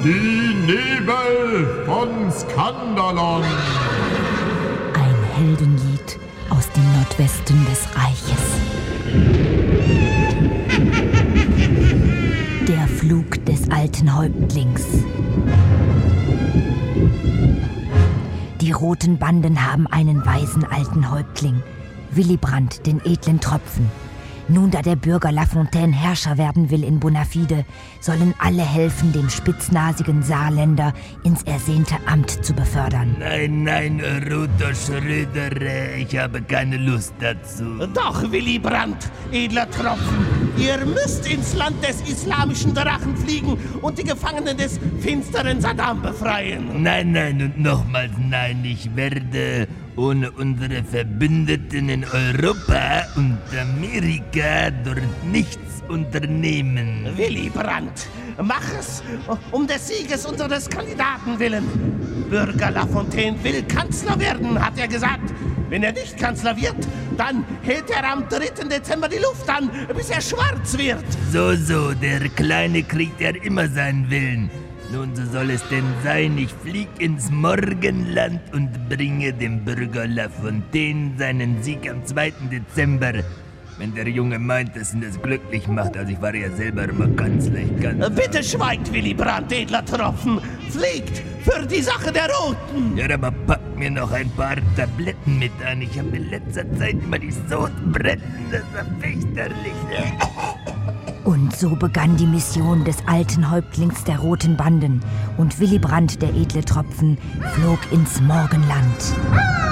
Die Nebel von Skandalon. Ein Heldenlied aus dem Nordwesten des Reiches. Der Flug des alten Häuptlings. Die roten Banden haben einen weisen alten Häuptling, Willibrand, den edlen Tropfen. Nun, da der Bürger Lafontaine Herrscher werden will in Bonafide, sollen alle helfen, dem spitznasigen Saarländer ins ersehnte Amt zu befördern. Nein, Rudolf Schröder, ich habe keine Lust dazu. Doch, Willibrand, edler Tropfen, ihr müsst ins Land des islamischen Drachen fliegen und die Gefangenen des finsteren Saddam befreien. Nein und nochmals nein, ich werde ohne unsere Verbündeten in Europa und Amerika dort nichts unternehmen. Willibrand, mach es um des Sieges unseres Kandidaten willen. Bürger Lafontaine will Kanzler werden, hat er gesagt. Wenn er nicht Kanzler wird, dann hält er am 3. Dezember die Luft an, bis er schwarz wird. So, der Kleine kriegt ja immer seinen Willen. Nun, so soll es denn sein, ich flieg ins Morgenland und bringe dem Bürger Lafontaine seinen Sieg am 2. Dezember. Wenn der Junge meint, dass ihn das glücklich macht, also ich war ja selber immer ganz leicht ganz... Bitte schweigt, Willibrand, edler Tropfen. Fliegt für die Sache der Roten. Ja, aber packt mir noch ein paar Tabletten mit an. Ich habe in letzter Zeit immer die Sodbrennen, das war fürchterlich. Und so begann die Mission des alten Häuptlings der roten Banden und Willibrand, der edle Tropfen, flog ins Morgenland.